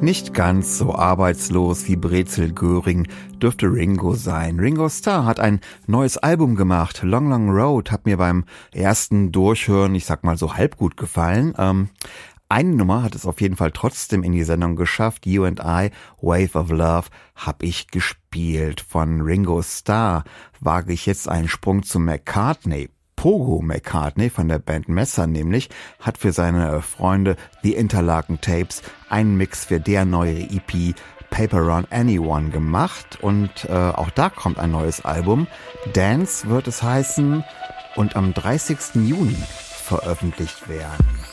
Nicht ganz so arbeitslos wie Brezel Göring dürfte Ringo sein. Ringo Starr hat ein neues Album gemacht. Long Long Road hat mir beim ersten Durchhören, ich sag mal so halb gut gefallen. Eine Nummer hat es auf jeden Fall trotzdem in die Sendung geschafft. You and I, Wave of Love, hab ich gespielt. Von Ringo Starr wage ich jetzt einen Sprung zu McCartney. Pogo McCartney von der Band Messer nämlich hat für seine Freunde The Interlaken Tapes einen Mix für der neue EP Paper Run Anyone gemacht und auch da kommt ein neues Album. Dance wird es heißen und am 30. Juni veröffentlicht werden.